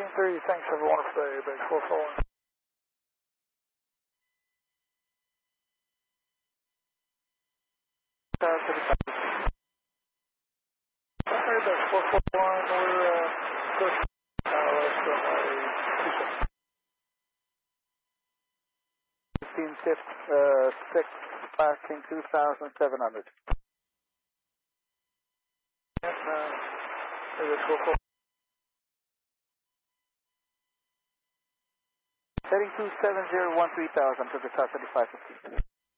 9-3, thanks, have a wonderful day, base 441. Alright, base 441, we're pushing less than a 1556, passing 2,700. Yep, base 441. Heading 27013,000 to the south 3550.